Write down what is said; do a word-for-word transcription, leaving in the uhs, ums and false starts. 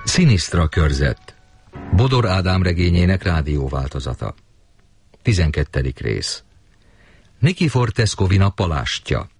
Szinisztra körzet. Bodor Ádám regényének rádióváltozata. tizenkettedik rész. Nikifor Teskovina palástja.